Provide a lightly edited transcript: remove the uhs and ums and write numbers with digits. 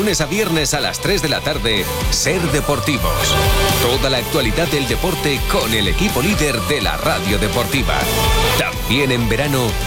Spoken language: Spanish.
lunes a viernes a las 3 de la tarde, Ser Deportivos. Toda la actualidad del deporte con el equipo líder de la radio deportiva. También en verano,